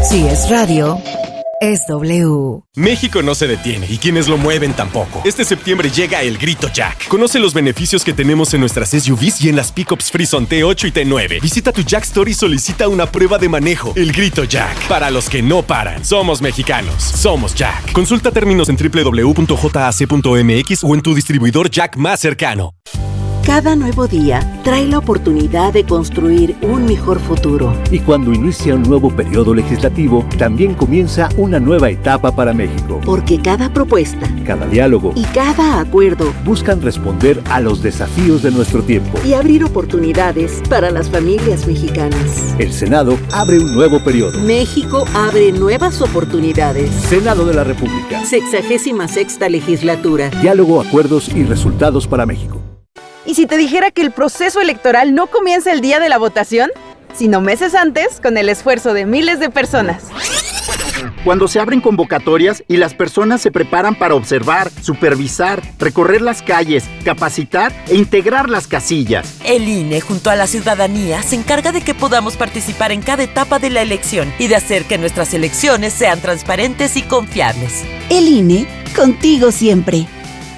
Si es radio, es W. México no se detiene y quienes lo mueven tampoco. Este septiembre llega el Grito Jack. Conoce los beneficios que tenemos en nuestras SUVs y en las pickups Frison T8 y T9. Visita tu Jack Store y solicita una prueba de manejo. El Grito Jack. Para los que no paran. Somos mexicanos. Somos Jack. Consulta términos en www.jac.mx o en tu distribuidor Jack más cercano. Cada nuevo día trae la oportunidad de construir un mejor futuro. Y cuando inicia un nuevo periodo legislativo, también comienza una nueva etapa para México. Porque cada propuesta, cada diálogo y cada acuerdo buscan responder a los desafíos de nuestro tiempo y abrir oportunidades para las familias mexicanas. El Senado abre un nuevo periodo. México abre nuevas oportunidades. Senado de la República. 66ª legislatura. Diálogo, acuerdos y resultados para México. ¿Y si te dijera que el proceso electoral no comienza el día de la votación, sino meses antes, con el esfuerzo de miles de personas? Cuando se abren convocatorias y las personas se preparan para observar, supervisar, recorrer las calles, capacitar e integrar las casillas. El INE, junto a la ciudadanía, se encarga de que podamos participar en cada etapa de la elección y de hacer que nuestras elecciones sean transparentes y confiables. El INE, contigo siempre.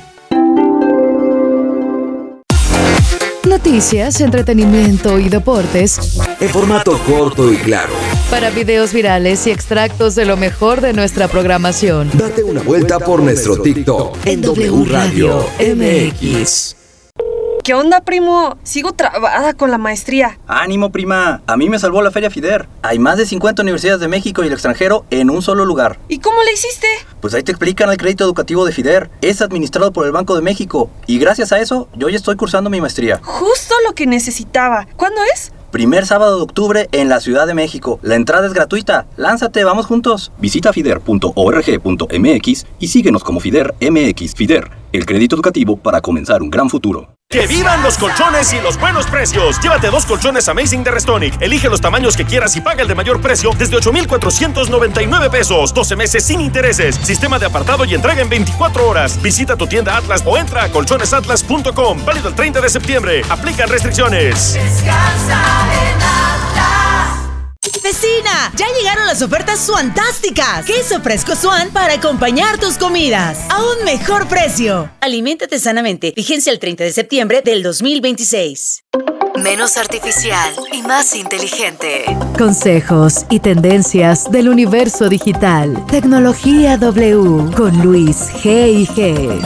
Noticias, entretenimiento y deportes en formato corto y claro. Para videos virales y extractos de lo mejor de nuestra programación. Date una vuelta por nuestro TikTok en W Radio MX. ¿Qué onda, primo? Sigo trabada con la maestría. ¡Ánimo, prima! A mí me salvó la Feria FIDER. Hay más de 50 universidades de México y el extranjero en un solo lugar. ¿Y cómo le hiciste? Pues ahí te explican el crédito educativo de FIDER. Es administrado por el Banco de México. Y gracias a eso, yo ya estoy cursando mi maestría. Justo lo que necesitaba. ¿Cuándo es? Primer sábado de octubre en la Ciudad de México. La entrada es gratuita. Lánzate, vamos juntos. Visita fider.org.mx y síguenos como FIDER MX. FIDER, el crédito educativo para comenzar un gran futuro. ¡Que vivan los colchones y los buenos precios! Llévate 2 colchones Amazing de Restonic. Elige los tamaños que quieras y paga el de mayor precio desde 8,499 pesos. 12 meses sin intereses. Sistema de apartado y entrega en 24 horas. Visita tu tienda Atlas o entra a colchonesatlas.com. Válido el 30 de septiembre. Aplican restricciones. Descansa en Atlas. ¡Vecina! ¡Ya llegaron las ofertas suantásticas! Queso fresco Suan para acompañar tus comidas. A un mejor precio. Aliméntate sanamente. Vigencia el 30 de septiembre del 2026. Menos artificial y más inteligente. Consejos y tendencias del universo digital. Tecnología W con Luis G&G.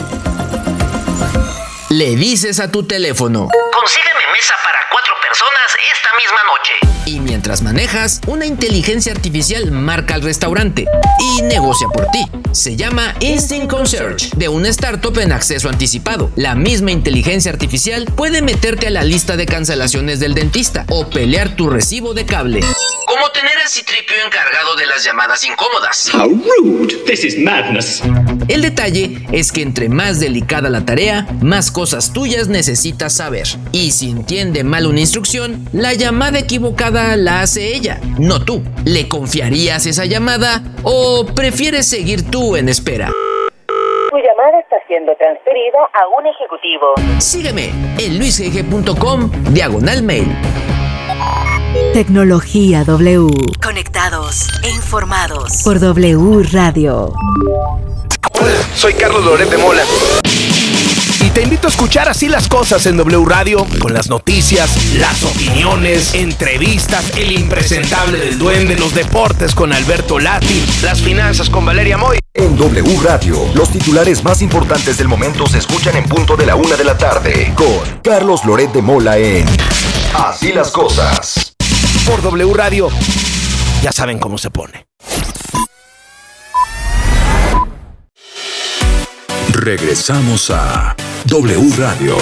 Le dices a tu teléfono: consígueme mesa para 4 personas esta misma noche. Y mientras manejas, una inteligencia artificial marca al restaurante y negocia por ti. Se llama Instinct Concierge, de una startup en acceso anticipado. La misma inteligencia artificial puede meterte a la lista de cancelaciones del dentista o pelear tu recibo de cable. Como tener a Citripio encargado de las llamadas incómodas. How rude. This is madness. El detalle es que entre más delicada la tarea, más cosas tuyas necesitas saber. Y si entiende mal una instrucción, la llamada equivocada la hace ella, no tú. ¿Le confiarías esa llamada o prefieres seguir tú en espera? Tu llamada está siendo transferida a un ejecutivo. Sígueme en luisgg.com/mail. Tecnología W. Conectados e informados por W Radio. Hola, soy Carlos Loret de Mola. Y te invito a escuchar Así las Cosas en W Radio, con las noticias, las opiniones, entrevistas, el impresentable del Duende, los deportes con Alberto Lati, las finanzas con Valeria Moy. En W Radio, los titulares más importantes del momento se escuchan en punto de la 1 de la tarde, con Carlos Loret de Mola en Así las Cosas. Por W Radio, ya saben cómo se pone. Regresamos a W Radio.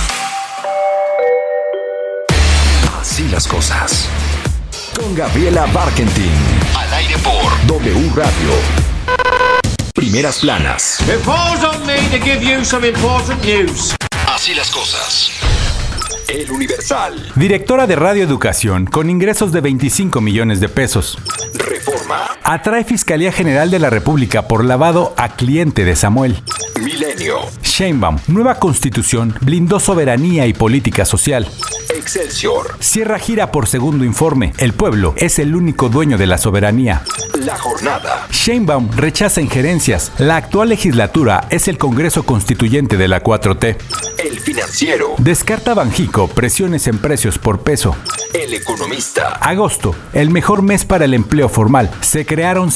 Así las Cosas. Con Gabriela Barkentin. Al aire por W Radio. Primeras planas. It falls on me to give you some important news. Así las Cosas. El Universal. Directora de Radioeducación con ingresos de 25 millones de pesos. Reforma. Atrae Fiscalía General de la República por lavado a cliente de Samuel. Milenio. Sheinbaum, nueva constitución blindó soberanía y política social. Excelsior. Cierra gira por segundo informe. El pueblo es el único dueño de la soberanía. La jornada. Sheinbaum rechaza injerencias. La actual legislatura es el Congreso Constituyente de la 4T. El Financiero. Descarta Banjico presiones en precios por peso. El Economista. Agosto, el mejor mes para el empleo formal. Se crearon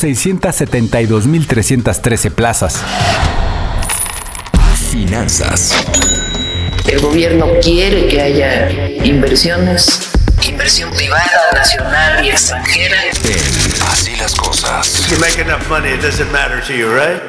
672.313 plazas. Finanzas. El gobierno quiere que haya inversiones, inversión privada, nacional y extranjera. Así las cosas. You make enough money, it doesn't matter to you, right?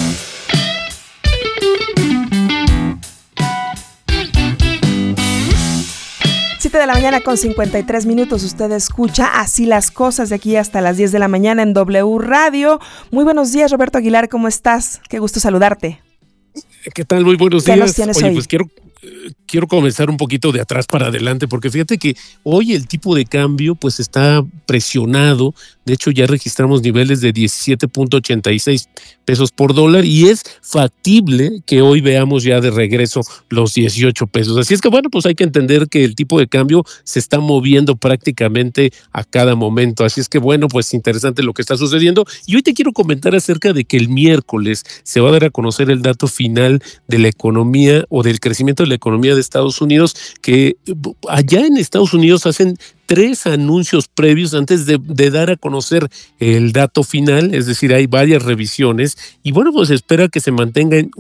De la mañana con 53 minutos. Usted escucha Así las cosas de aquí hasta las 10 de la mañana en W Radio. Muy buenos días, Roberto Aguilar, ¿cómo estás? Qué gusto saludarte. ¿Qué tal? Muy buenos días. ¿Qué nos tienes hoy? Pues quiero comenzar un poquito de atrás para adelante, porque fíjate que hoy el tipo de cambio pues está presionado. De hecho, ya registramos niveles de 17.86 pesos por dólar y es factible que hoy veamos ya de regreso los 18 pesos. Así es que bueno, pues hay que entender que el tipo de cambio se está moviendo prácticamente a cada momento. Así es que bueno, pues interesante lo que está sucediendo. Y hoy te quiero comentar acerca de que el miércoles se va a dar a conocer el dato final de la economía o del crecimiento de la economía de Estados Unidos, que allá en Estados Unidos hacen 3 anuncios previos antes de dar a conocer el dato final, es decir, hay varias revisiones y bueno, pues se espera que se mantenga en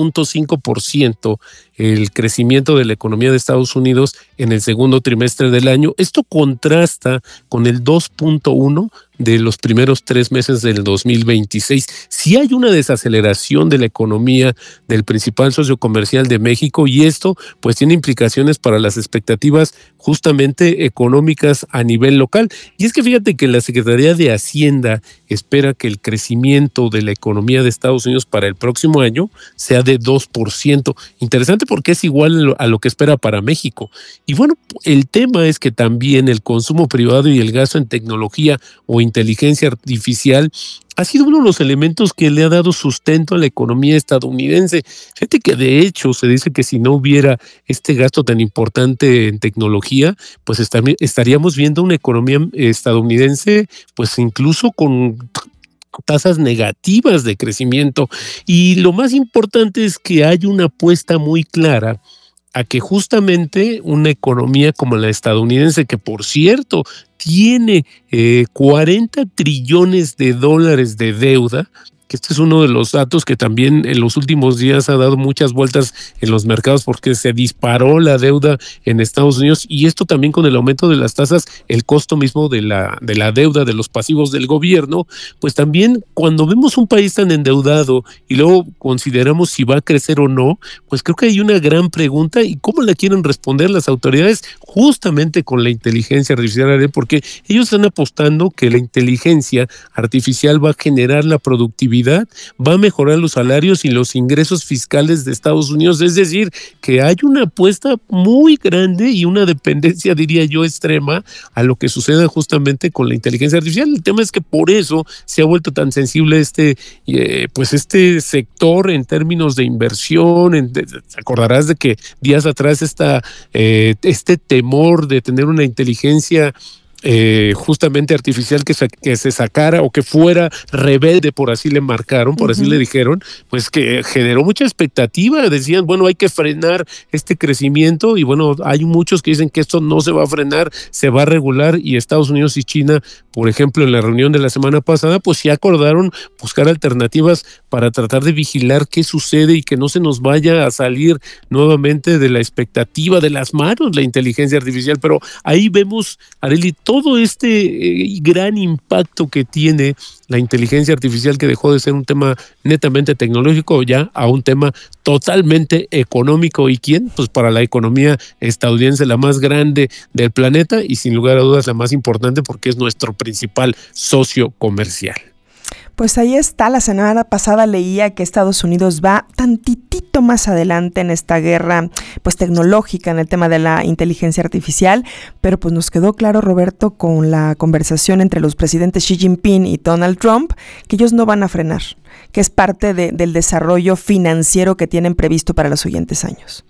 1.5% el crecimiento de la economía de Estados Unidos en el segundo trimestre del año. Esto contrasta con el 2.1% de los primeros 3 meses del 2026. Sí hay una desaceleración de la economía del principal socio comercial de México y esto pues tiene implicaciones para las expectativas justamente económicas a nivel local. Y es que fíjate que la Secretaría de Hacienda espera que el crecimiento de la economía de Estados Unidos para el próximo año sea de 2%. Interesante porque es igual a lo que espera para México. Y bueno, el tema es que también el consumo privado y el gasto en tecnología o inteligencia artificial ha sido uno de los elementos que le ha dado sustento a la economía estadounidense. Fíjate que de hecho se dice que si no hubiera este gasto tan importante en tecnología, pues estaríamos viendo una economía estadounidense pues incluso con tasas negativas de crecimiento. Y lo más importante es que hay una apuesta muy clara a que justamente una economía como la estadounidense, que por cierto tiene 40 trillones de dólares de deuda, que este es uno de los datos que también en los últimos días ha dado muchas vueltas en los mercados porque se disparó la deuda en Estados Unidos y esto también con el aumento de las tasas, el costo mismo de la deuda, de los pasivos del gobierno, pues también cuando vemos un país tan endeudado y luego consideramos si va a crecer o no, pues creo que hay una gran pregunta y cómo la quieren responder las autoridades justamente con la inteligencia artificial, porque ellos están apostando que la inteligencia artificial va a generar la productividad, va a mejorar los salarios y los ingresos fiscales de Estados Unidos, es decir, que hay una apuesta muy grande y una dependencia, diría yo, extrema a lo que suceda justamente con la inteligencia artificial. El tema es que por eso se ha vuelto tan sensible este sector en términos de inversión. Te acordarás de que días atrás este temor de tener una inteligencia justamente artificial que se sacara o que fuera rebelde, por así le marcaron, por así le dijeron, pues que generó mucha expectativa. Decían, bueno, hay que frenar este crecimiento y bueno, hay muchos que dicen que esto no se va a frenar, se va a regular y Estados Unidos y China, por ejemplo, en la reunión de la semana pasada, pues sí acordaron buscar alternativas para tratar de vigilar qué sucede y que no se nos vaya a salir nuevamente de la expectativa de las manos la inteligencia artificial. Pero ahí vemos, Arely, todo este gran impacto que tiene la inteligencia artificial, que dejó de ser un tema netamente tecnológico ya a un tema totalmente económico. ¿Y quién? Pues para la economía estadounidense, la más grande del planeta y sin lugar a dudas la más importante porque es nuestro principal socio comercial. Pues ahí está, la semana pasada leía que Estados Unidos va tantitito más adelante en esta guerra pues tecnológica en el tema de la inteligencia artificial, pero pues nos quedó claro, Roberto, con la conversación entre los presidentes Xi Jinping y Donald Trump, que ellos no van a frenar, que es parte del desarrollo financiero que tienen previsto para los siguientes años.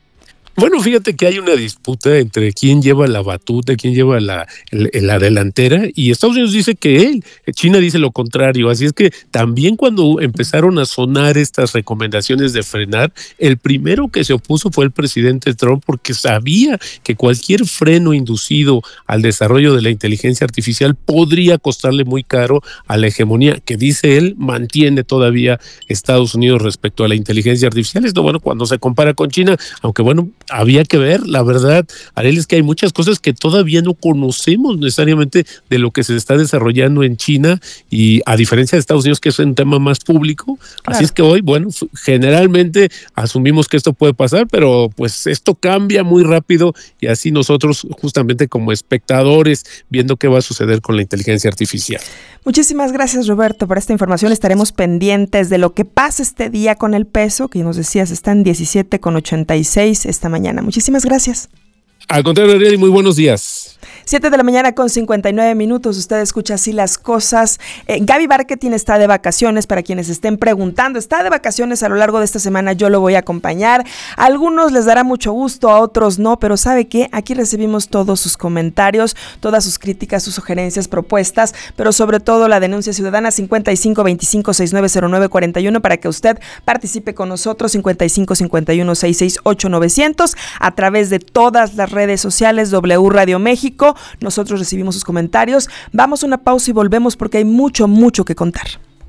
Bueno, fíjate que hay una disputa entre quién lleva la batuta, quién lleva la delantera, y Estados Unidos dice que China dice lo contrario. Así es que también cuando empezaron a sonar estas recomendaciones de frenar, el primero que se opuso fue el presidente Trump, porque sabía que cualquier freno inducido al desarrollo de la inteligencia artificial podría costarle muy caro a la hegemonía que, dice él, mantiene todavía Estados Unidos respecto a la inteligencia artificial. Esto, bueno, cuando se compara con China, aunque bueno, había que ver, la verdad, Arely, es que hay muchas cosas que todavía no conocemos necesariamente de lo que se está desarrollando en China, y a diferencia de Estados Unidos, que es un tema más público. Claro. Así es que hoy, bueno, generalmente asumimos que esto puede pasar, pero pues esto cambia muy rápido, y así nosotros justamente como espectadores viendo qué va a suceder con la inteligencia artificial. Muchísimas gracias, Roberto, por esta información. Estaremos pendientes de lo que pasa este día con el peso, que nos decías está en 17,86 esta mañana. Muchísimas gracias. Al contrario, Ariel, muy buenos días. 7 de la mañana con 59 minutos. Usted escucha Así las Cosas. Gaby Barquetín está de vacaciones, para quienes estén preguntando. Está de vacaciones a lo largo de esta semana. Yo lo voy a acompañar. A algunos les dará mucho gusto, a otros no, pero ¿sabe qué? Aquí recibimos todos sus comentarios, todas sus críticas, sus sugerencias, propuestas, pero sobre todo la denuncia ciudadana. 55 25 69 09 41 para que usted participe con nosotros. 55 51 66 8900 a través de todas las redes sociales. W Radio México. Nosotros recibimos sus comentarios. Vamos a una pausa y volvemos porque hay mucho que contar.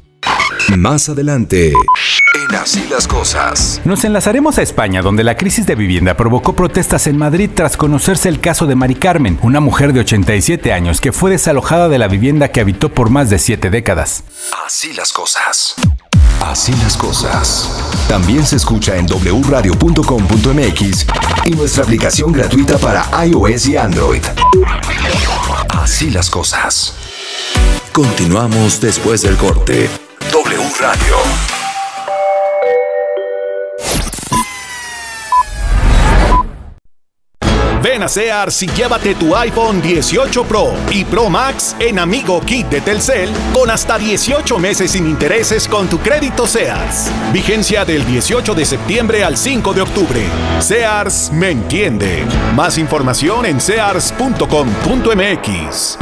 Más adelante, en Así las Cosas. Nos enlazaremos a España, donde la crisis de vivienda provocó protestas en Madrid tras conocerse el caso de Mari Carmen, una mujer de 87 años que fue desalojada de la vivienda que habitó por más de 7 décadas. Así las Cosas. Así las Cosas. También se escucha en wradio.com.mx y nuestra aplicación gratuita para iOS y Android. Así las Cosas. Continuamos después del corte. W Radio. Ven a Sears y llévate tu iPhone 18 Pro y Pro Max en Amigo Kit de Telcel con hasta 18 meses sin intereses con tu crédito Sears. Vigencia del 18 de septiembre al 5 de octubre. Sears me entiende. Más información en sears.com.mx.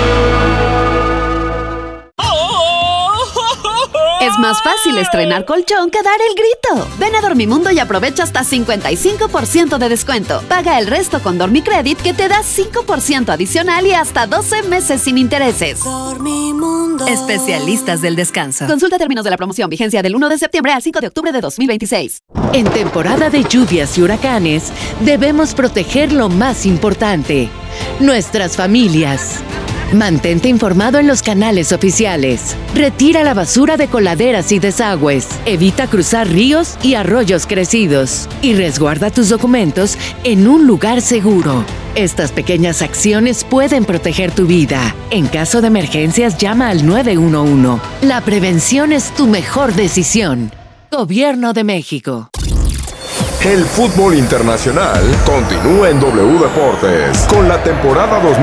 Es más fácil estrenar colchón que dar el grito. Ven a Dormimundo y aprovecha hasta 55% de descuento. Paga el resto con Dormicredit, que te da 5% adicional y hasta 12 meses sin intereses. Dormimundo. Especialistas del descanso. Consulta términos de la promoción. Vigencia del 1 de septiembre al 5 de octubre de 2026. En temporada de lluvias y huracanes, debemos proteger lo más importante: nuestras familias. Mantente informado en los canales oficiales. Retira la basura de coladeras y desagües. Evita cruzar ríos y arroyos crecidos. Y resguarda tus documentos en un lugar seguro. Estas pequeñas acciones pueden proteger tu vida. En caso de emergencias, llama al 911. La prevención es tu mejor decisión. Gobierno de México. El fútbol internacional continúa en W Deportes con la temporada 2026-2027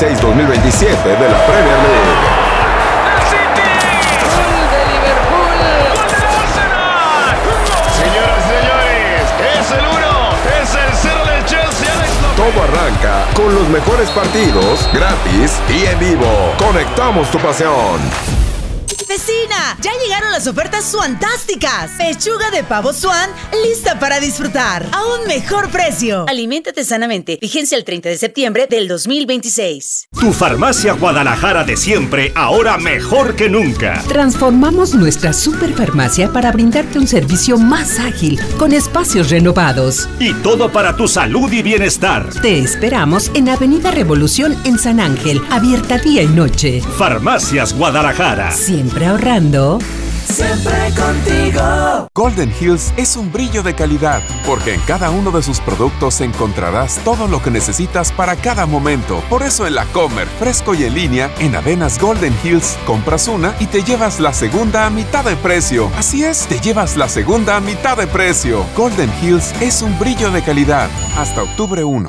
de la Premier League. ¡El City! ¡Gol de Liverpool! ¡Gol del Arsenal! Señoras y señores, es el 1, es el 0 del Chelsea. Todo arranca con los mejores partidos, gratis y en vivo. Conectamos tu pasión. ¡Vecina! ¡Ya llegaron las ofertas suantásticas! Pechuga de pavo Swan, lista para disfrutar a un mejor precio. Aliméntate sanamente. Vigencia el 30 de septiembre del 2026. Tu farmacia Guadalajara de siempre, ahora mejor que nunca. Transformamos nuestra superfarmacia para brindarte un servicio más ágil, con espacios renovados. Y todo para tu salud y bienestar. Te esperamos en Avenida Revolución en San Ángel, abierta día y noche. Farmacias Guadalajara. Siempre ahorrando. Siempre contigo. Golden Hills es un brillo de calidad, porque en cada uno de sus productos encontrarás todo lo que necesitas para cada momento. Por eso en la Comer, fresco y en línea, en avenas Golden Hills, compras una y te llevas la segunda a mitad de precio. Así es, te llevas la segunda a mitad de precio. Golden Hills es un brillo de calidad. Hasta octubre 1.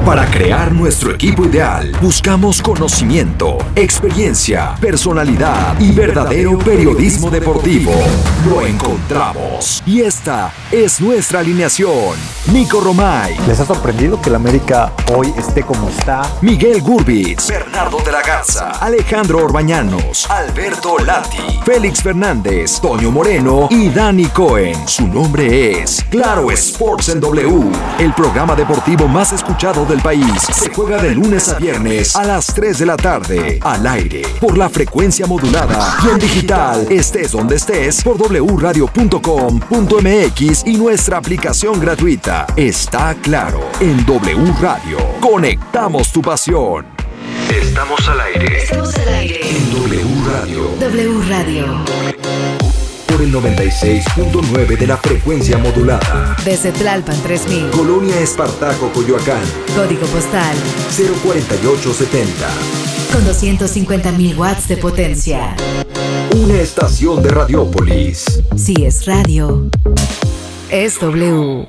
Para crear nuestro equipo ideal, buscamos conocimiento, experiencia, personalidad y verdadero periodismo deportivo. Lo encontramos. Y esta es nuestra alineación. Nico Romay. ¿Les ha sorprendido que el América hoy esté como está? Miguel Gurbitz. Bernardo de la Garza. Alejandro Orbañanos. Alberto Lati. Félix Fernández. Toño Moreno y Dani Cohen. Su nombre es Claro Sports en W. El programa deportivo más escuchado del país. Se juega de lunes a viernes a las 3 de la tarde. Al aire, por la frecuencia modulada y en digital, estés donde estés, por wradio.com.mx y nuestra aplicación gratuita. Está claro, en W Radio. Conectamos tu pasión. Estamos al aire. Estamos al aire. En W Radio. W Radio. Por el 96.9 de la frecuencia modulada. Desde Tlalpan 3000. Colonia Espartaco, Coyoacán. Código postal 04870. con 250.000 watts de potencia. Una estación de Radiópolis. Si es radio, es W.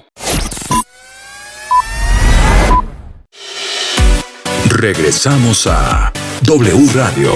Regresamos a W Radio.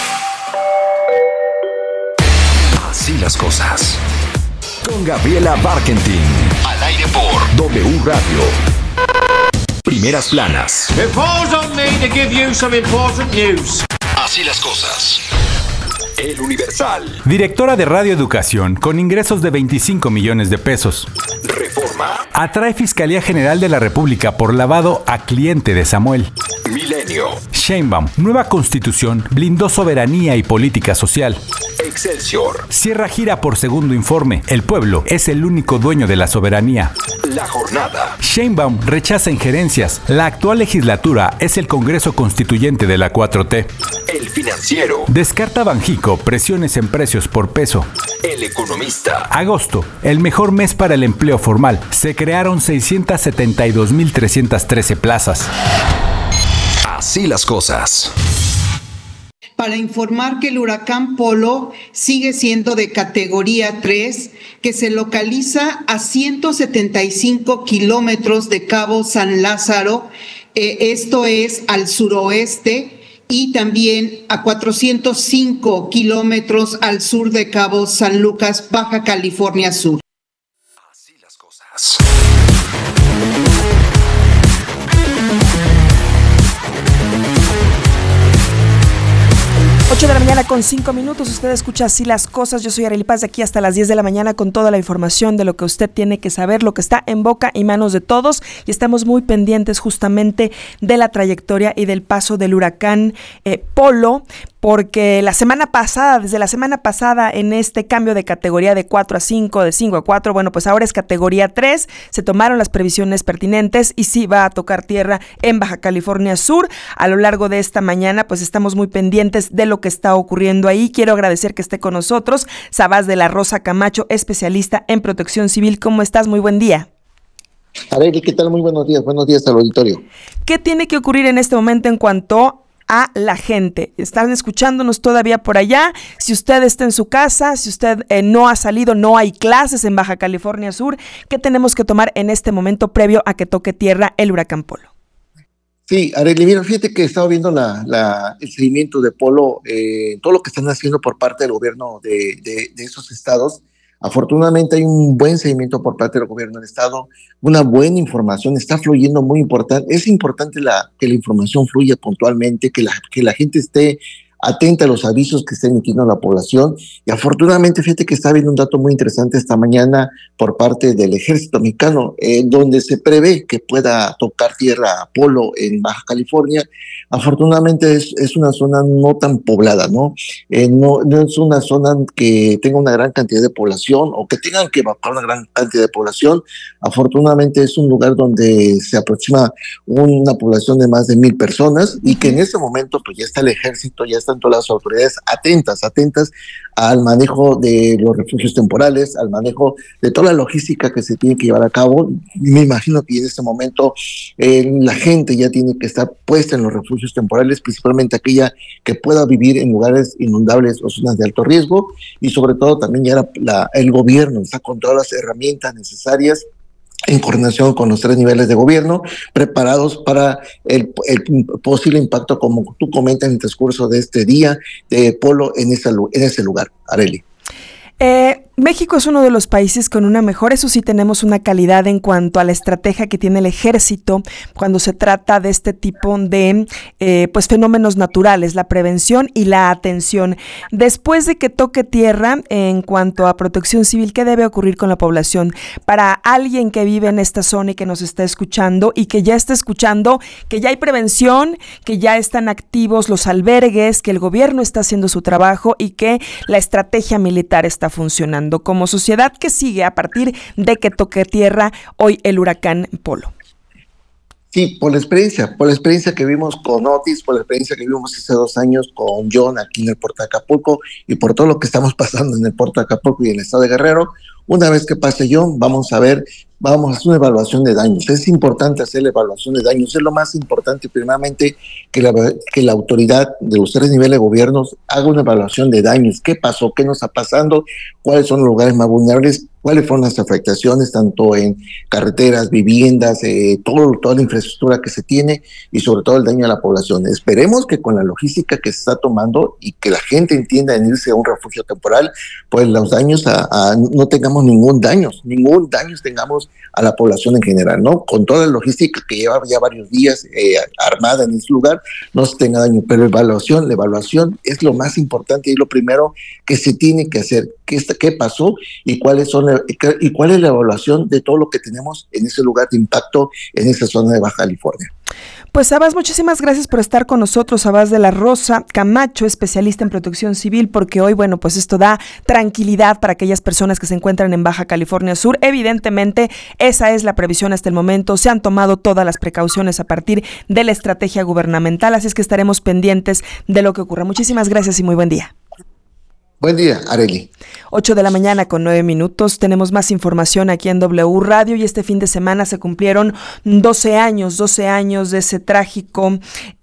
Así las cosas. Con Gabriela Barkentin. Al aire por W Radio. Primeras planas. It falls on me to give you some important news. Así las cosas. El Universal. Directora de Radio Educación con ingresos de 25 millones de pesos. Reforma. Atrae Fiscalía General de la República por lavado a cliente de Samuel. Milenio. Sheinbaum, nueva constitución blindó soberanía y política social. Excelsior. Cierra gira por segundo informe. El pueblo es el único dueño de la soberanía. La Jornada. Sheinbaum rechaza injerencias. La actual legislatura es el Congreso Constituyente de la 4T. El Financiero. Descarta Banjico presiones en precios por peso. El Economista. Agosto, el mejor mes para el empleo formal. Se crearon 672.313 plazas. Así las cosas. Para informar que el huracán Polo sigue siendo de categoría 3, que se localiza a 175 kilómetros de Cabo San Lázaro, esto es al suroeste, y también a 405 kilómetros al sur de Cabo San Lucas, Baja California Sur. Así las cosas. 8 de la mañana con 5 minutos, usted escucha Así las cosas, yo soy Arely Paz, de aquí hasta las 10 de la mañana con toda la información de lo que usted tiene que saber, lo que está en boca y manos de todos, y estamos muy pendientes justamente de la trayectoria y del paso del huracán Polo, porque desde la semana pasada en este cambio de categoría de 4 a 5, de 5 a 4, bueno, pues ahora es categoría 3, se tomaron las previsiones pertinentes y sí va a tocar tierra en Baja California Sur. A lo largo de esta mañana pues estamos muy pendientes de lo que está ocurriendo ahí. Quiero agradecer que esté con nosotros Sabás de la Rosa Camacho, especialista en protección civil. ¿Cómo estás? Muy buen día. Arely, ¿qué tal? Muy buenos días al auditorio. ¿Qué tiene que ocurrir en este momento en cuanto a la gente? Están escuchándonos todavía por allá. Si usted está en su casa, si usted no ha salido, no hay clases en Baja California Sur, ¿qué tenemos que tomar en este momento previo a que toque tierra el huracán Polo? Sí, Arely, mira, fíjate que he estado viendo el seguimiento de Polo, todo lo que están haciendo por parte del gobierno de esos estados. Afortunadamente hay un buen seguimiento por parte del gobierno del estado, una buena información, está fluyendo muy importante. Es importante que la información fluya puntualmente, que la gente esté atenta a los avisos que está emitiendo la población, y afortunadamente fíjate que está habiendo un dato muy interesante esta mañana por parte del ejército mexicano, donde se prevé que pueda tocar tierra Polo en Baja California. Afortunadamente es una zona no tan poblada, ¿no? No es una zona que tenga una gran cantidad de población o que tengan que evacuar una gran cantidad de población. Afortunadamente es un lugar donde se aproxima una población de más de 1,000 personas y que en este momento pues ya está el ejército, ya están todas las autoridades atentas al manejo de los refugios temporales, al manejo de toda la logística que se tiene que llevar a cabo. Me imagino que en este momento la gente ya tiene que estar puesta en los refugios temporales, principalmente aquella que pueda vivir en lugares inundables o zonas de alto riesgo, y sobre todo también ya el gobierno está con todas las herramientas necesarias en coordinación con los 3 niveles de gobierno, preparados para el posible impacto, como tú comentas en el transcurso de este día de Polo en ese lugar. Arely. México es uno de los países con una mejor, eso sí, tenemos una calidad en cuanto a la estrategia que tiene el ejército cuando se trata de este tipo de pues fenómenos naturales, la prevención y la atención. Después de que toque tierra, en cuanto a protección civil, ¿qué debe ocurrir con la población? Para alguien que vive en esta zona y que nos está escuchando y que ya está escuchando que ya hay prevención, que ya están activos los albergues, que el gobierno está haciendo su trabajo y que la estrategia militar está funcionando. Como sociedad, ¿qué sigue a partir de que toque tierra hoy el huracán Polo? Sí, por la experiencia que vimos con Otis, por la experiencia que vimos hace 2 años con John aquí en el puerto de Acapulco y por todo lo que estamos pasando en el puerto de Acapulco y en el estado de Guerrero, una vez que pase John, vamos a hacer una evaluación de daños. Es importante hacer la evaluación de daños, es lo más importante, primeramente, que la autoridad de los 3 niveles de gobiernos haga una evaluación de daños. ¿Qué pasó? ¿Qué nos está pasando? ¿Cuáles son los lugares más vulnerables? ¿Cuáles fueron las afectaciones, tanto en carreteras, viviendas, toda la infraestructura que se tiene y sobre todo el daño a la población? Esperemos que con la logística que se está tomando y que la gente entienda en irse a un refugio temporal, pues los daños no tengamos ningún daño tengamos a la población en general, ¿no? Con toda la logística que lleva ya varios días armada en ese lugar, no se tenga daño, pero la evaluación es lo más importante y lo primero que se tiene que hacer. ¿Qué pasó y cuál es la evaluación de todo lo que tenemos en ese lugar de impacto en esa zona de Baja California? Pues Abbas, muchísimas gracias por estar con nosotros, Abbas de la Rosa Camacho, especialista en protección civil, porque hoy, bueno, pues esto da tranquilidad para aquellas personas que se encuentran en Baja California Sur. Evidentemente, esa es la previsión hasta el momento, se han tomado todas las precauciones a partir de la estrategia gubernamental, así es que estaremos pendientes de lo que ocurra. Muchísimas gracias y muy buen día. Buen día, Arely. 8:09 a.m. Tenemos más información aquí en W Radio y este fin de semana se cumplieron 12 años de ese trágico,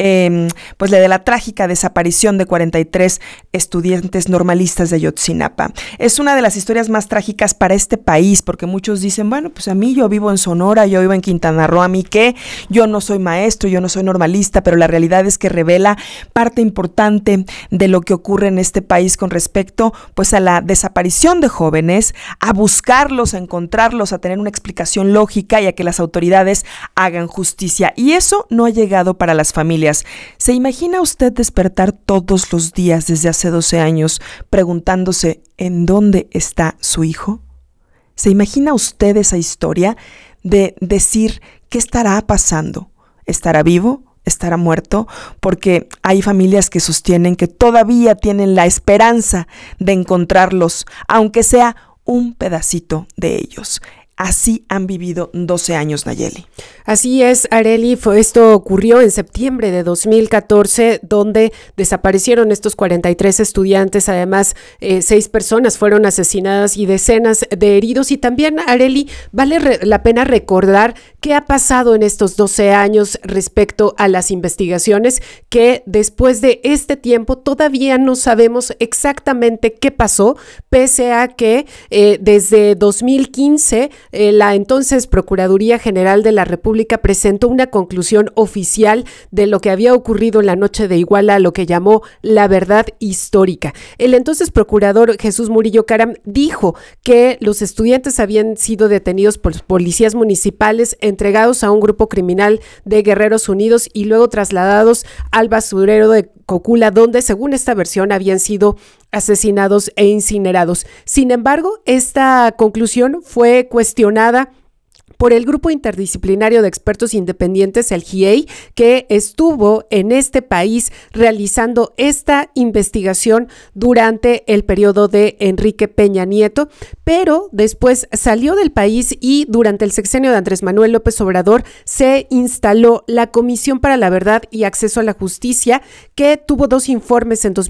pues de la trágica desaparición de 43 estudiantes normalistas de Ayotzinapa. Es una de las historias más trágicas para este país porque muchos dicen, bueno, pues a mí yo vivo en Sonora, yo vivo en Quintana Roo, a mí qué, yo no soy maestro, yo no soy normalista, pero la realidad es que revela parte importante de lo que ocurre en este país con respecto pues a la desaparición de jóvenes, a buscarlos, a encontrarlos, a tener una explicación lógica y a que las autoridades hagan justicia. Y eso no ha llegado para las familias. ¿Se imagina usted despertar todos los días desde hace 12 años preguntándose ¿en dónde está su hijo? ¿Se imagina usted esa historia de decir qué estará pasando? ¿Estará vivo? ¿Estará muerto? Porque hay familias que sostienen que todavía tienen la esperanza de encontrarlos, aunque sea un pedacito de ellos. Así han vivido 12 años, Nayeli. Así es, Arely, esto ocurrió en septiembre de 2014, donde desaparecieron estos 43 estudiantes, además 6 personas fueron asesinadas y decenas de heridos, y también, Arely, vale la pena recordar qué ha pasado en estos 12 años respecto a las investigaciones, que después de este tiempo todavía no sabemos exactamente qué pasó, pese a que desde 2015 la entonces Procuraduría General de la República presentó una conclusión oficial de lo que había ocurrido en la noche de Iguala, lo que llamó la verdad histórica. El entonces procurador Jesús Murillo Caram dijo que los estudiantes habían sido detenidos por policías municipales, entregados a un grupo criminal de Guerreros Unidos y luego trasladados al basurero de Cocula, donde, según esta versión, habían sido asesinados e incinerados. Sin embargo, esta conclusión fue cuestionada por el Grupo Interdisciplinario de Expertos Independientes, el GIEI, que estuvo en este país realizando esta investigación durante el periodo de Enrique Peña Nieto, pero después salió del país y durante el sexenio de Andrés Manuel López Obrador se instaló la Comisión para la Verdad y Acceso a la Justicia, que tuvo 2 informes en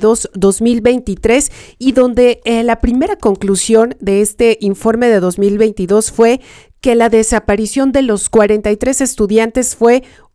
2022-2023 y donde la primera conclusión de este informe de 2022 fue que la desaparición de los 43 estudiantes fue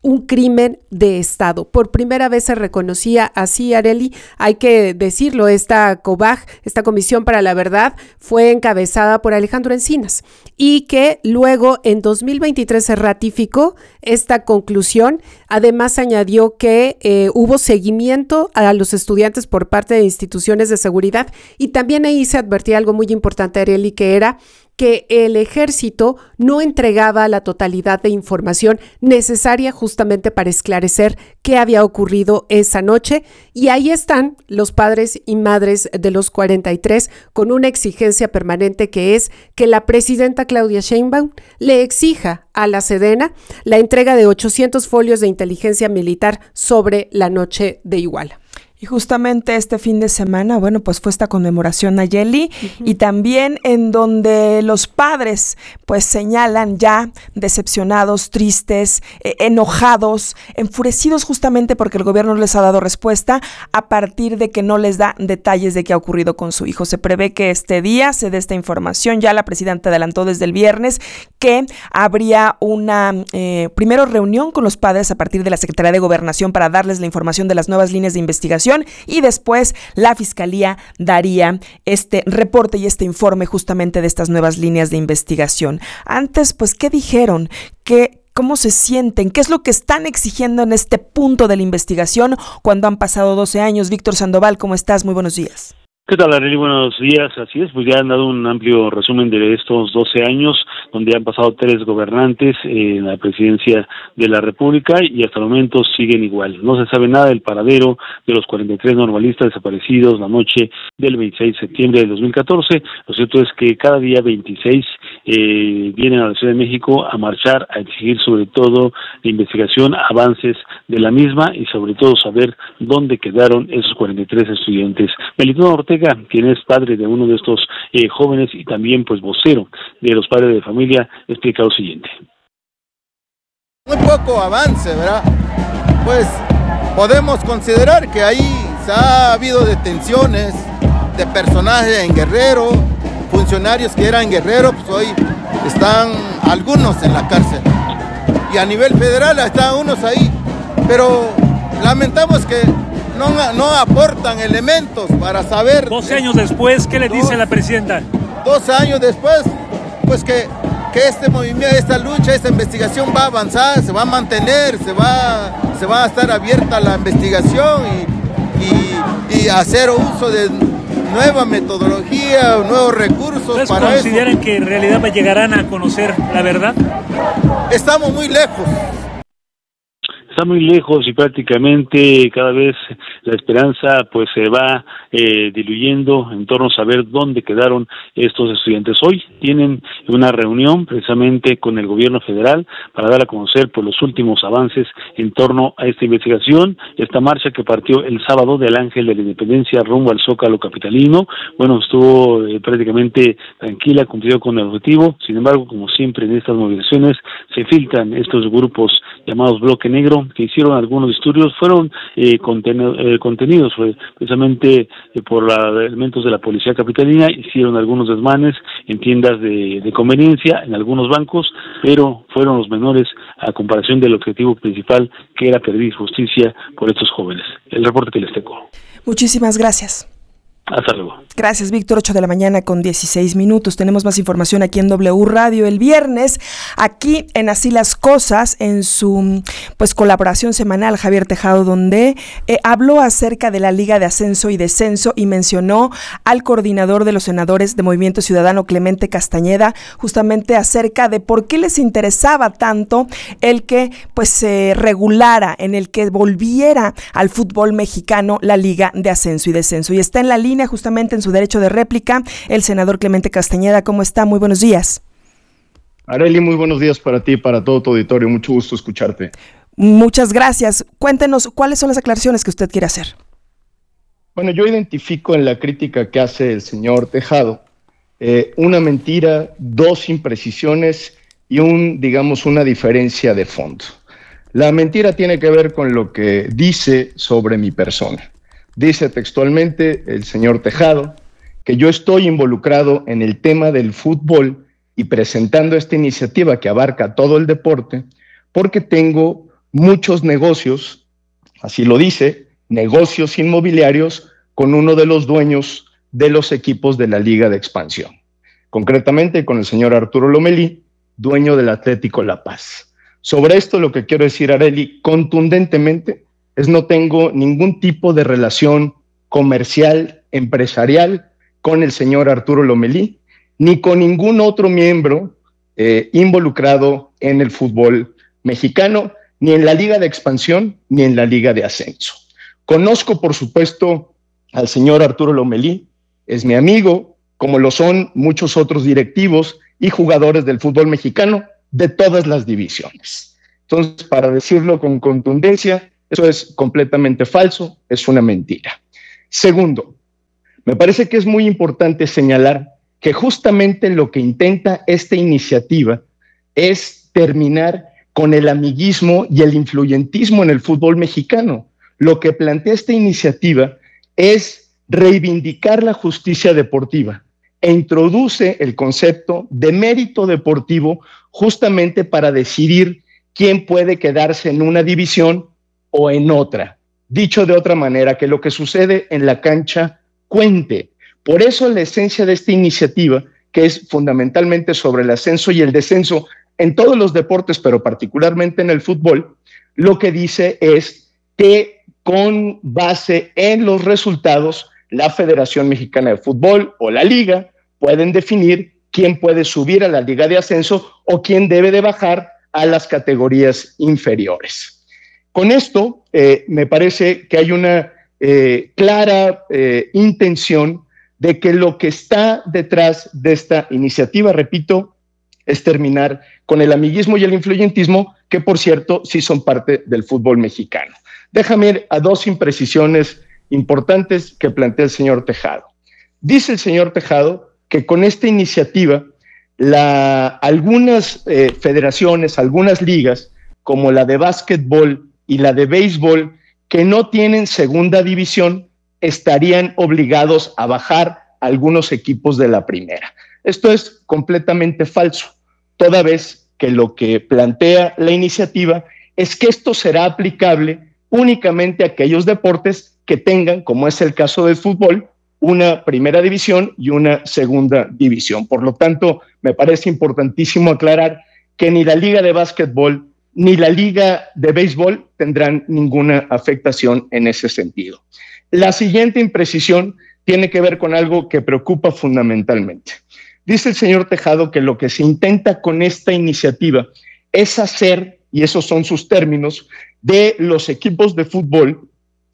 un crimen de Estado. Por primera vez se reconocía así, Arely, hay que decirlo, esta COVAG, esta Comisión para la Verdad, fue encabezada por Alejandro Encinas y que luego en 2023 se ratificó esta conclusión. Además añadió que hubo seguimiento a los estudiantes por parte de instituciones de seguridad y también ahí se advertía algo muy importante, Arely, que era que el ejército no entregaba la totalidad de información necesaria justamente para esclarecer qué había ocurrido esa noche. Y ahí están los padres y madres de los 43 con una exigencia permanente, que es que la presidenta Claudia Sheinbaum le exija a la Sedena la entrega de 800 folios de inteligencia militar sobre la noche de Iguala. Y justamente este fin de semana, bueno, pues fue esta conmemoración, Nayeli, y también en donde los padres pues señalan ya decepcionados, tristes, enojados, enfurecidos justamente porque el gobierno no les ha dado respuesta a partir de que no les da detalles de qué ha ocurrido con su hijo. Se prevé que este día se dé esta información. Ya la presidenta adelantó desde el viernes que habría una primero reunión con los padres a partir de la Secretaría de Gobernación para darles la información de las nuevas líneas de investigación, y después la Fiscalía daría este reporte y este informe justamente de estas nuevas líneas de investigación. Antes, pues, ¿qué dijeron? ¿Cómo se sienten? ¿Qué es lo que están exigiendo en este punto de la investigación cuando han pasado 12 años? Víctor Sandoval, ¿cómo estás? Muy buenos días. ¿Qué tal, Arely? Buenos días. Así es, pues ya han dado un amplio resumen de estos 12 años, donde han pasado 3 gobernantes en la presidencia de la República y hasta el momento siguen igual. No se sabe nada del paradero de los 43 normalistas desaparecidos la noche del 26 de septiembre del 2014. Lo cierto es que cada día 26 vienen a la Ciudad de México a marchar, a exigir sobre todo la investigación, avances de la misma y sobre todo saber dónde quedaron esos 43 estudiantes. Melitón Ortega, quien es padre de uno de estos jóvenes y también pues vocero de los padres de familia, explica lo siguiente. Muy poco avance, ¿verdad? Pues podemos considerar que ahí ha habido detenciones de personajes en Guerrero, funcionarios que eran Guerrero, pues hoy están algunos en la cárcel. Y a nivel federal están unos ahí, pero lamentamos que no aportan elementos para saber. 12 años después, ¿qué le dice la presidenta? 12 años después, pues que este movimiento, esta lucha, esta investigación va a avanzar, se va a mantener, se va a estar abierta la investigación y hacer uso de nueva metodología, nuevos recursos. ¿Ustedes para consideran eso? que en realidad llegarán a conocer la verdad? Estamos muy lejos. Está muy lejos y prácticamente cada vez la esperanza pues se va diluyendo en torno a saber dónde quedaron estos estudiantes. Hoy tienen una reunión precisamente con el gobierno federal para dar a conocer pues los últimos avances en torno a esta investigación, esta marcha que partió el sábado del Ángel de la Independencia rumbo al Zócalo capitalino. Bueno, estuvo prácticamente tranquila, cumplió con el objetivo. Sin embargo, como siempre en estas movilizaciones se filtran estos grupos llamados Bloque Negro, que hicieron algunos disturbios, fueron contenidos precisamente por elementos de la policía capitalina, hicieron algunos desmanes en tiendas de conveniencia, en algunos bancos, pero fueron los menores a comparación del objetivo principal, que era pedir justicia por estos jóvenes. El reporte que les tengo. Muchísimas gracias. Hasta luego. Gracias, Víctor. 8 de la mañana con 16 minutos. Tenemos más información aquí en W Radio. El viernes, aquí en Así las Cosas, en su colaboración semanal, Javier Tejado, donde habló acerca de la Liga de Ascenso y Descenso y mencionó al coordinador de los senadores de Movimiento Ciudadano, Clemente Castañeda, justamente acerca de por qué les interesaba tanto el que se regulara, en el que volviera al fútbol mexicano la Liga de Ascenso y Descenso. Y está en la línea justamente en su derecho de réplica el senador Clemente Castañeda. ¿Cómo está? Muy buenos días. Arely, muy buenos días para ti y para todo tu auditorio. Mucho gusto escucharte. Muchas gracias. Cuéntenos, ¿cuáles son las aclaraciones que usted quiere hacer? Bueno, yo identifico en la crítica que hace el señor Tejado una mentira, 2 imprecisiones y una diferencia de fondo. La mentira tiene que ver con lo que dice sobre mi persona. Dice textualmente el señor Tejado que yo estoy involucrado en el tema del fútbol y presentando esta iniciativa que abarca todo el deporte porque tengo muchos negocios, así lo dice, negocios inmobiliarios con uno de los dueños de los equipos de la Liga de Expansión, concretamente con el señor Arturo Lomelí, dueño del Atlético La Paz. Sobre esto lo que quiero decir, Arely, contundentemente, es no tengo ningún tipo de relación comercial, empresarial con el señor Arturo Lomelí, ni con ningún otro miembro involucrado en el fútbol mexicano, ni en la Liga de Expansión, ni en la Liga de Ascenso. Conozco, por supuesto, al señor Arturo Lomelí, es mi amigo, como lo son muchos otros directivos y jugadores del fútbol mexicano de todas las divisiones. Entonces, para decirlo con contundencia, eso es completamente falso, es una mentira. Segundo, me parece que es muy importante señalar que justamente lo que intenta esta iniciativa es terminar con el amiguismo y el influyentismo en el fútbol mexicano. Lo que plantea esta iniciativa es reivindicar la justicia deportiva e introduce el concepto de mérito deportivo justamente para decidir quién puede quedarse en una división o en otra. Dicho de otra manera, que lo que sucede en la cancha cuente. Por eso la esencia de esta iniciativa, que es fundamentalmente sobre el ascenso y el descenso en todos los deportes, pero particularmente en el fútbol, lo que dice es que con base en los resultados, la Federación Mexicana de Fútbol o la Liga pueden definir quién puede subir a la Liga de Ascenso o quién debe de bajar a las categorías inferiores. Con esto, me parece que hay una clara intención de que lo que está detrás de esta iniciativa, repito, es terminar con el amiguismo y el influyentismo, que por cierto sí son parte del fútbol mexicano. Déjame ir a dos imprecisiones importantes que plantea el señor Tejado. Dice el señor Tejado que con esta iniciativa algunas federaciones, algunas ligas, como la de básquetbol y la de béisbol, que no tienen segunda división, estarían obligados a bajar algunos equipos de la primera. Esto es completamente falso, toda vez que lo que plantea la iniciativa es que esto será aplicable únicamente a aquellos deportes que tengan, como es el caso del fútbol, una primera división y una segunda división. Por lo tanto, me parece importantísimo aclarar que ni la Liga de Básquetbol ni la Liga de Béisbol tendrán ninguna afectación en ese sentido. La siguiente imprecisión tiene que ver con algo que preocupa fundamentalmente. Dice el señor Tejado que lo que se intenta con esta iniciativa es hacer, y esos son sus términos, de los equipos de fútbol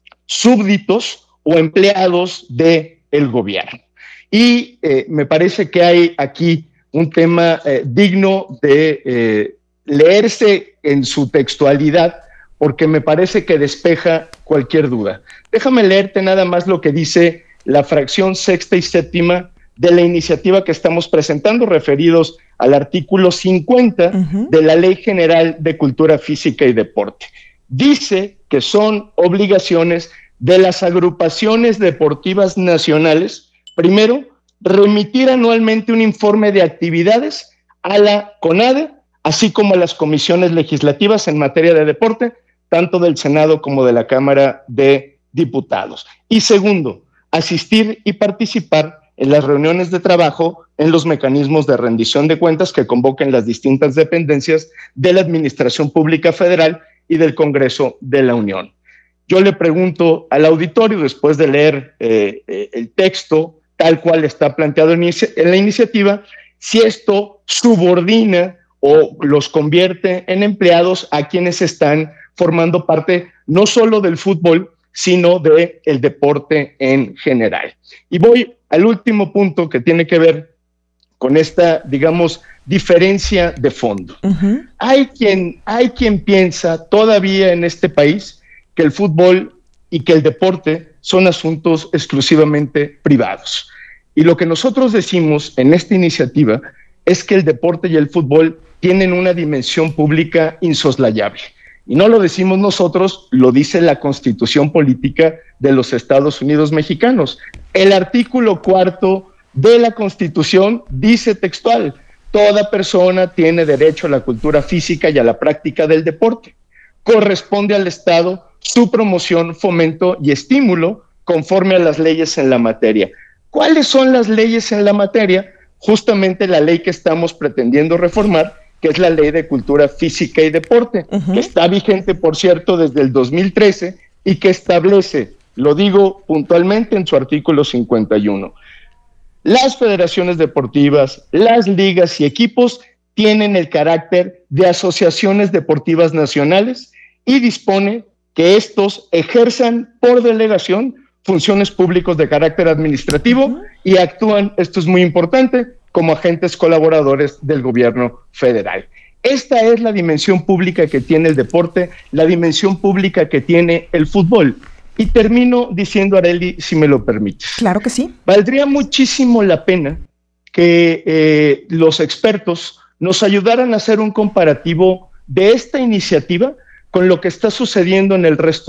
súbditos o empleados del gobierno. Y me parece que hay aquí un tema digno de leerse en su textualidad, porque me parece que despeja cualquier duda. Déjame leerte nada más lo que dice la fracción sexta y séptima de la iniciativa que estamos presentando, referidos al artículo 50 de la Ley General de Cultura Física y Deporte. Dice que son obligaciones de las agrupaciones deportivas nacionales, primero, remitir anualmente un informe de actividades a la CONADE, así como a las comisiones legislativas en materia de deporte, tanto del Senado como de la Cámara de Diputados. Y segundo, asistir y participar en las reuniones de trabajo en los mecanismos de rendición de cuentas que convoquen las distintas dependencias de la Administración Pública Federal y del Congreso de la Unión. Yo le pregunto al auditorio, después de leer el texto tal cual está planteado en la iniciativa, si esto subordina o los convierte en empleados a quienes están formando parte no solo del fútbol, sino del deporte en general. Y voy al último punto que tiene que ver con esta, digamos, diferencia de fondo. Hay quien piensa todavía en este país que el fútbol y que el deporte son asuntos exclusivamente privados. Y lo que nosotros decimos en esta iniciativa es que el deporte y el fútbol tienen una dimensión pública insoslayable. Y no lo decimos nosotros, lo dice la Constitución Política de los Estados Unidos Mexicanos. El artículo 4 de la Constitución dice textual: toda persona tiene derecho a la cultura física y a la práctica del deporte. corresponde al Estado su promoción, fomento y estímulo conforme a las leyes en la materia. ¿Cuáles son las leyes en la materia? Justamente la ley que estamos pretendiendo reformar, que es la Ley de Cultura Física y Deporte, que está vigente, por cierto, desde el 2013 y que establece, lo digo puntualmente en su artículo 51, las federaciones deportivas, las ligas y equipos tienen el carácter de asociaciones deportivas nacionales y dispone que estos ejerzan por delegación funciones públicas de carácter administrativo y actúan, esto es muy importante, como agentes colaboradores del gobierno federal. Esta es la dimensión pública que tiene el deporte, la dimensión pública que tiene el fútbol. Y termino diciendo, Arely, si me lo permites. Claro que sí. Valdría muchísimo la pena que los expertos nos ayudaran a hacer un comparativo de esta iniciativa con lo que está sucediendo en el resto